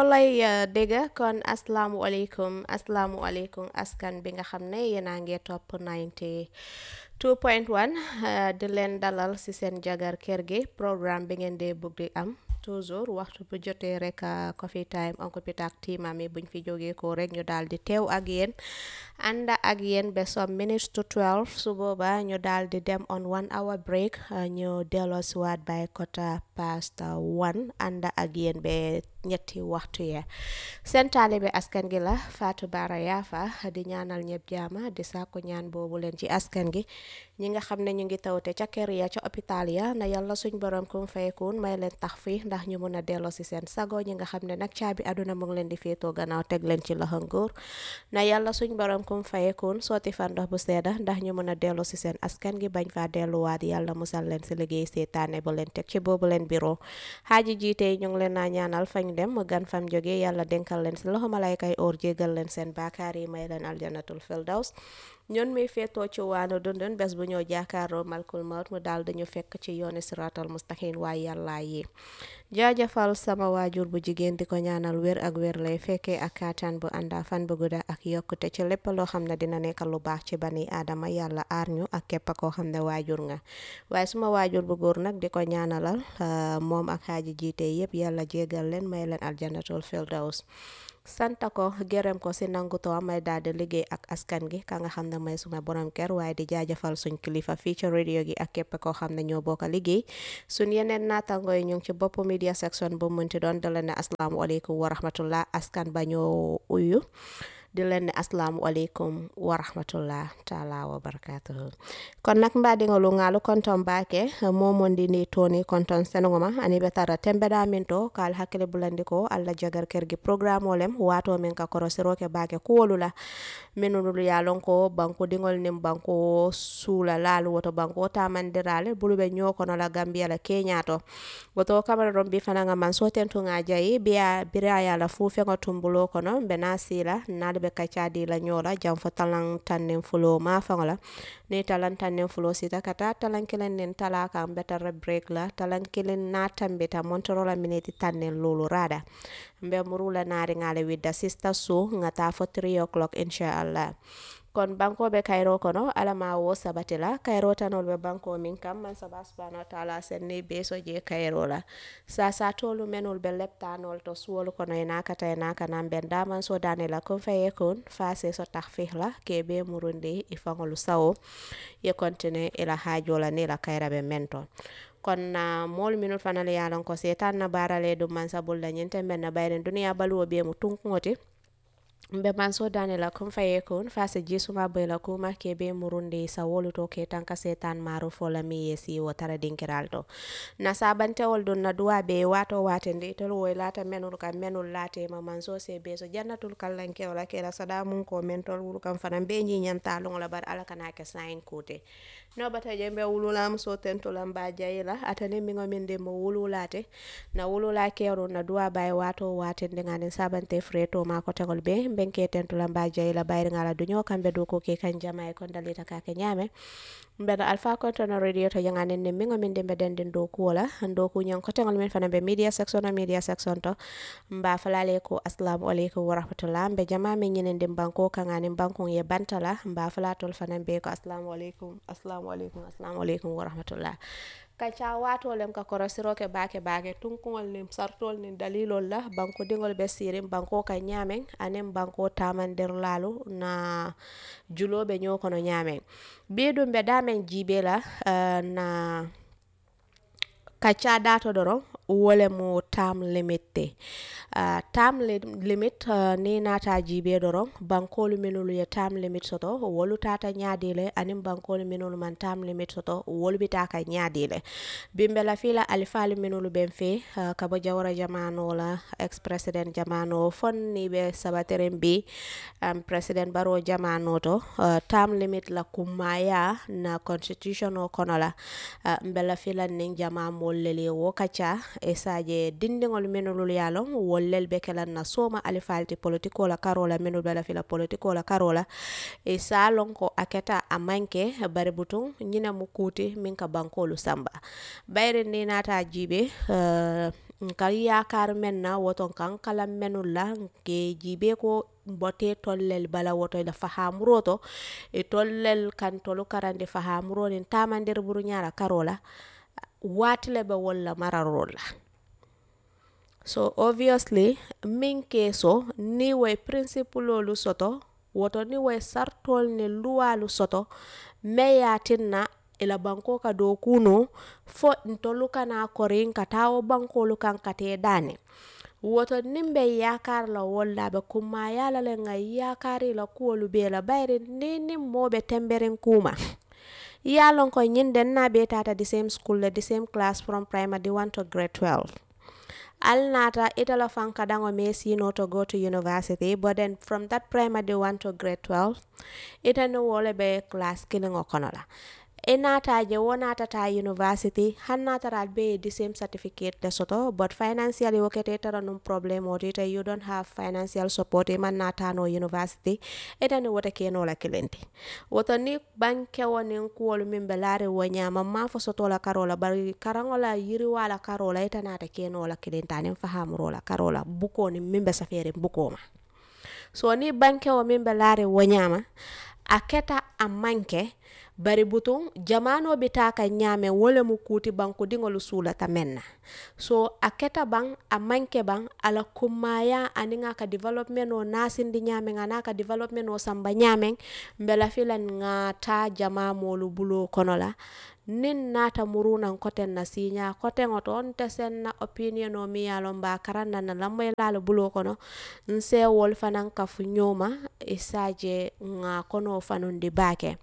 loolay dégg kon asalaamualeykum askan bi nga xam ne yéen a ngi topp 92.1 di leen dalal ci seen jagar kër gi programme bi ngeen dee bugg di am toujours waxtu bu jotee rek coffee time Uncle Peter ak tiimam yi buñ fi jógee ko rek ñu daal di teew ak yéen ànd ak yéen ba some minutes to 12 su booba ñu daal di dem on 1 hour break ñu delloosiwaat by 1:15 ànd ak yéen ba ñetti waxtu ya seen taalibe askan gi la Fatou Bara Yafa di ñaanal ñëpp jaama di sàkku ñaan boobu leen ci askan gi ñi nga xam ne ñu ngi tawte ca kër ya ca hôpital ya na yàlla suñ borom kum fayekuun may leen tax fi ndax ñu mun a delloo si seen sago ñi nga xam ne nag caabi aduna mu ngi leen di féetoo gannaaw teg leen ci loxo nguur na yàlla suñ borom kum fayekuun sooti fa ndox bu sedda ndax ñu mun a delloo si seen askan gi bañ faa delluwaat yàlla musal leen si liggéey seetaane bu leen teg ci boobu leen biro xaaji jiite ñu ngi leen naa ñaanal fañ dem gan fam jóge yàlla denkal leen si loxo malaykay or jégal leen seen baakaar yi may leen aljanatul firdaws ñoon muy feetoo ci waanu dundun bés bu ñoo jaakaaroo malkul mawt mu daal dañu fekk ci yooni siratal mustaqim waaye yàlla yi jaajëfal sama waajur bu jigéen di ko ñaanal wér ak wér lay fekkee ak kaataan bu ànda fan bu gudda ak yokkute ci lépp loo xam ne dina nekk lu baax ci bani aadama yàlla aar ñu ak képp koo xam ne waajur nga waaye suma waajur bu góor nag di ko ñaanalal moom ak xaaji jiite yépp yàlla jégal leen may leen aljanatul firdaws santa ko gërëm ko si nangutoo may daal di liggéey ak askan gi ka nga xam ne may suma borom kër waaye di jaajëfal suñ kilifa fii ci radio gi ak képp koo xam ne ñoo bokk liggéey suñ yeneen naataango yi ñu ngi ci bopp media section bu munti doon dala ne asalaamualeykum wa rahmatullah askan ba ñoo uyu di leen ne asalaamualeykum wa rahmatullah taala wa barakatuhu kon nak mbaɗigol ngalu konton baake momondi ni toni konton senogoma ani betara tembeɗa min to kal hakkile bulandi ko allah jagar kergi programme olem wato min ka korosiroke baake kuwolula minul yalon ko banko dingol nim banko suula laalu woto banko tamandirale bulube ñokono la gambia la kenya to woto kamara ɗon bi fananga man so tentuga jayi biya biraya la fu fengo tumbulo kono mbe nasila naɗa ɓe kaccadi la ñoola jam fo talan tannen fulo ma fangola ni talan tannen fulo sita kata talan kilen nin talaka mbetara break la talan kilen na tambita montorola miniti tannen lulu rada mbe murula naari ngale widda sista su ngata fo 3 o'clock inshallah kon banko be kayro kono alama wo sabatila kayro tanol be banko min kam man saba subhanahu wa ta'ala senni be so je kayro la sa tolu menul be leptanol to suwol kono ina kata ina kana ben daman so danela kon faye kon fase so takhfih la ke be murundi ifangolu sawo ye kontine ila hajola ni la kayra be mento kon mol minul fanale yalon ko setan na barale dum man sabul la nyente men na bayren duniya baluwo be mu tunkoti mbe man so dane la kom faye kon fase jisuma be la kuma ke be murundi sa woluto ke tanka setan maro fola mi yesi wo tara dinkiralto na sabante wol don na duwa be wato watende to wo lata menul kam menul late ma man so se be so jannatul kallanke wala ke la sada mun ko mentol wul kam fana be nyi nyanta long la bar ala kana ke sign kote no bata je be wululam so tentulam ba jayila atane mi ngominde mo wululate na wulula kero na duwa bay wato watende ngane sabante freto ma ko tegol be benke tentula mbaje la bayri ngala dunyo kambe do ko ke kan jama e kon dalita ka ke nyame mbeda alfa content radio to yangane ne mingo min dembe den do ko la ndo ko nyan ko tengol men fana be media section to mba falale ko assalamu alaikum wa rahmatullah mbe jama min nyenen dem banko kangane banko ye bantala mba falatol fana be ko assalamu alaikum wa rahmatullah kacha wato lem ka korosiro ke baake tunkungol nim sartol nin dalilol la banko dingol be sirim banko ka nyamen anem banko tamandir lalu na julobe nyokono nyamen bedum be damen jibe la na kacha dato doro wole mo tam limite limit ni nata jibe doro bankolu minulu ya tam limit soto wolu tata nyaadile anim bankolu minulu man tam limit soto wolu bitaka nyaadile bimbe la fila alifali minulu benfe kabo jawara jamano la ex president jamano fonni be sabaterem bi president baro jamano to tam limit la kumaya na constitution o konola mbela fila ning jama mollele wo kacha esaje dindingol menulul yalon wollel be kelan na soma alifalti politiko la karola menul bela fila politiko la karola e salon ko aketa amanke bari butun nyina mukuti minka bankolu samba bayre ni nata jibe nka yakar menna woton kan kala menulla ke jibe ko bote tollel bala woto da fahamroto e tollel kan tolu karande fahamro nin tamandir buru nyara karola watle be wala mararola. So obviously min keso ni way principulolu soto woto ni way sartol ni luwalu soto meyatinna ila banko ka do kuno fo ntolu kana korin katawo banko lu kan kate dane woto nimbe yakar la walla be kuma yala le nga yakari la kuolu be la bayri ni mobe temberin kuma yalon ko nyinden na be tata the same school the same class from primary 1 to grade 12 alnata itala fanka dango mesi no to go to university, but then from that primary 1 to grade 12 itano wole be class killing okonola enata je wonata ta university hannata ral be the same certificate de soto but financially wokete tara num problem or you don't have financial support e man nata no university etani wota keno la kilenti woto ni banke wonin kuwol min belare wonyama ma fo soto la karola bari karangola yiri wala karola etanata keno la kilenta nen fahamro la karola buko ni mimbe safere buko ma so ni banke wo min belare wonyama aketa amanke bari butun jamano bitaka nyame wole mu kuti banko dingolu sula tamenna so aketa bang amanke bang ala kumaya aninga ka development o nasindi nyame ngana ka development o samba nyame mbela filan ngata jama molu bulo konola nin nata muruna koten na sinya koten oton tesen na opinion o mi yalon ba karanda na lamoy lalo bulo kono nse wol fanan ka fu nyoma isaje nga kono fanundi bake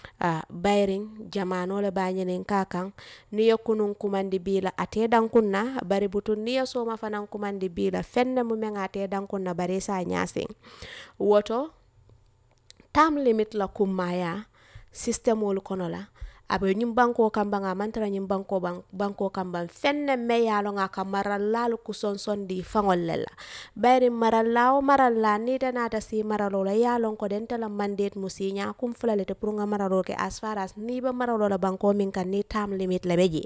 bayring jamano le banyenen kakan niyo kunun kumandi bila ate dankunna bari butun niyo soma fanan kumandi bila fenne mu menga ate dankunna bari sa nyasing woto time limit la kumaya system wol konola abe nyim banko kambanga mantara nyim banko kambang fenne me yalo nga kamara lalu kuson di fangol lela bayri maralao maralla ni danata si maralola yalo ko den tala mandate musinya kum fulale te purunga maralo ke as far as ni ba maralola banko min kan ni time limit la beji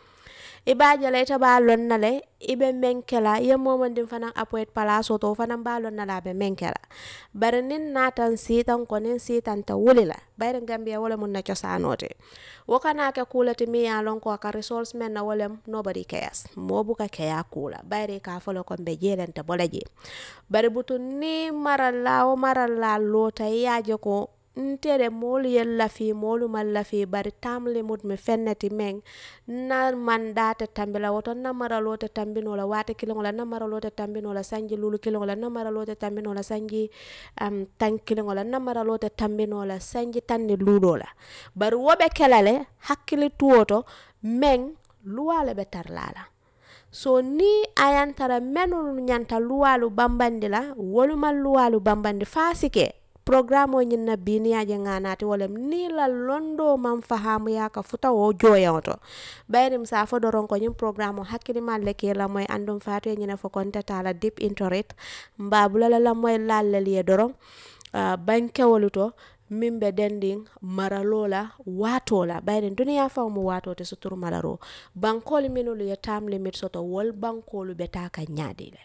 iba jale ta balon nale ibe menkela ye momandin fanan apoet palaso to fanan balon nala be menkela barnin natan sitan konin sitan ta wulila bayre gambia wala mun na ciosanote wakana ke kulati mi yalon ko ka results men na wala nobody cares mo buka kaya kula bayre ka folo ko be jelenta bolaje bari butun ni maralla o maralla lota yaje ko ntere molu yella fi molu malla fi bari tamle mud me fennati meng na mandata tambila woto na maralo te tambino la wate kilongola na maralo te tambino la sanji lulu kilongola na maralo te tambino la sanji tan kilongola na maralo te tambino la sanji tanni ludola bari wobe kelale hakkili tuoto meng luwale be tarlala so ni ayantara menu nyanta luwalu bambandila woluma luwalu bambandi fasike programme o nyinna biniyaje nganati wolem ni la londo man fahamu ya ka futa wo joyonto bayrim sa fo doron ko nyim programme o hakkili man leke la moy andum faatu nyina fo konta tala deep into it mbabula la moy lalali doron banke woluto mimbe dending maralola watola bayren duniya fawmu watote sutur malaro bankol minulu ya tam limit soto wol bankolu betaka nyaadile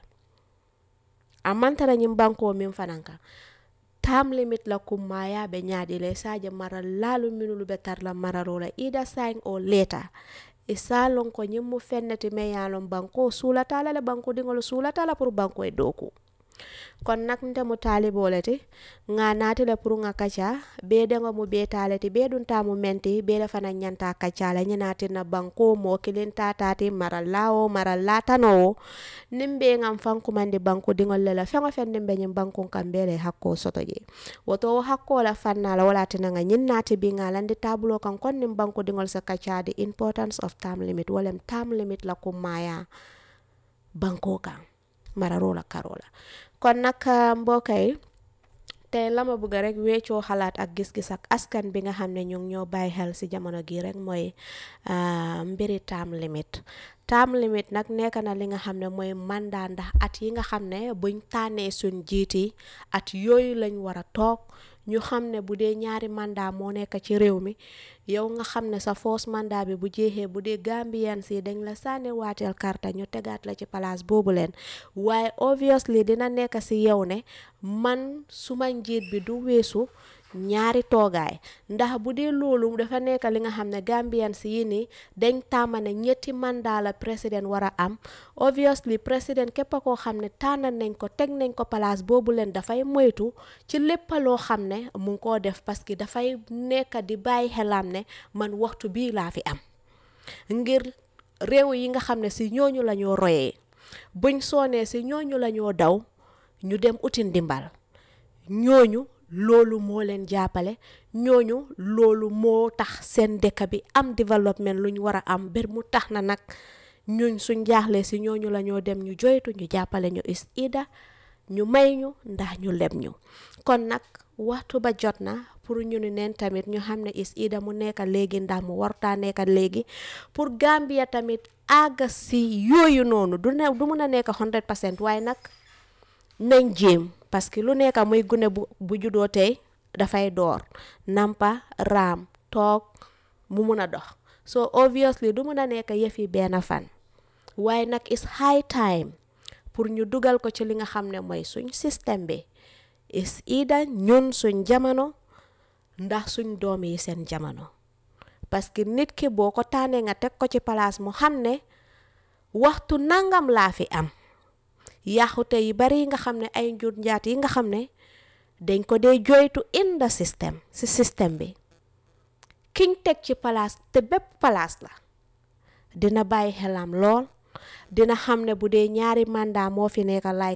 amantara nyim banko min fananka time limit la kumaya be nyaadile saje maral lalu minulu betar la mararola ida sign or later isalon ko nyimu fennati me yalon banko sulata la banko dingol sulata la pour banko e doku kon nak nte mu talibolati nga nati la pour nga kacha be dengo mu be talati be dun tamu menti be la fana nyanta kacha la nyinati na banko mo kilinta tati maralao maralatano nimbe ngam fanku mande banko dingol la fengo fenne be nyim banko kambele hakko sotoje woto hakko la fanna la wala tina nga nyinnati bi nga landi tabulo kan kon nim banko dingol sa kacha the importance of time limit walem time limit la kumaya banko kan mararola karola kon nak mbokay te lama bëgg rek wéccoo xalaat ak gis-gis ak askan bi nga xam ne ñu ngi ñoo bàyyi xel si jamono gi rek mooy mbiri time limit nag nekk na li nga xam ne mooy mandat ndax at yi nga xam ne buñ tànnee suñ jiiti at yooyu lañ war a toog ñu xam ne bu dee ñaari mandat moo nekk ci réew mi yow nga xam ne sa first mandat bi bu jeexee bu dee Gambian si dañ la sànni waateel karta ñu tegaat la ci place boobu leen waaye obviously dina nekk si yow ne man suma njiit bi du weesu ñaari toogaay ndax bu dee loolu dafa nekk li nga xam ne Gambian si yi nii dañ tàmma ne ñetti mandat la président war a am obviously président képp koo xam ne tànn nañ ko teg nañ ko place boobu leen dafay moytu ci lépp loo xam ne mu ngi koo def parce que dafay nekk di bàyyi xelam ne man waxtu bii laa fi am ngir réew yi nga xam ne si ñooñu la ñoo royee buñ soonee si ñooñu la ñoo daw ñu dem uti ndimbal ñooñu loolu moo leen jàppale ñooñu loolu moo tax seen dëkk bi am développement lu ñu war a am ber mu tax na nag ñun suñ jaaxlee si ñooñu la ñoo dem ñu joytu ñu jàppale ñu is ida ñu may ñu ndax ñu leb ñu kon nag waxtu ba jot na pour ñu ni neen tamit ñu xam ne is ida mu nekk léegi ndax mu wartaa nekk léegi pour Gambia tamit àgga si yooyu noonu du mun a nekk 100% waaye nag nañ jéem parce que lu nekk muy gune bu juddoo tey dafay door nampa raam toog mu mun a dox so obviously du mun a nekk yëfi benn fan waaye nag is high time pour ñu dugal ko ci li nga xam ne mooy suñ système bi is ida ñun suñ jamono ndax suñ doom yi seen jamono parce que nit ki boo ko tànnee nga teg ko ci place mu xam ne waxtu nangam laa fi am yàqute yi bari yi nga xam ne ay njur njaat yi nga xam ne dañ ko dee joytu in the system si système bi kiñ teg ci place te bépp place la dina bàyyi xelam lool dina xam ne bu dee ñaari mandat moo fi nekk like